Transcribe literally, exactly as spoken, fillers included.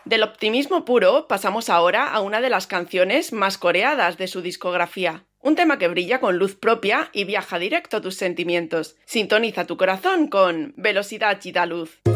Del optimismo puro pasamos ahora a una de las canciones más coreadas de su discografía. Un tema que brilla con luz propia y viaja directo a tus sentimientos. Sintoniza tu corazón con Velocidad y da luz.